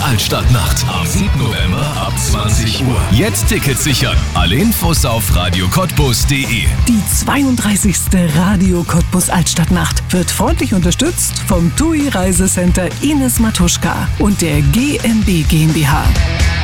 Altstadtnacht. Am 7. November ab 20 Uhr. Jetzt Tickets sichern. Alle Infos auf radiocottbus.de. Die 32. Radio Cottbus Altstadtnacht wird freundlich unterstützt vom TUI Reisecenter Ines Matuschka und der GmbH GmbH.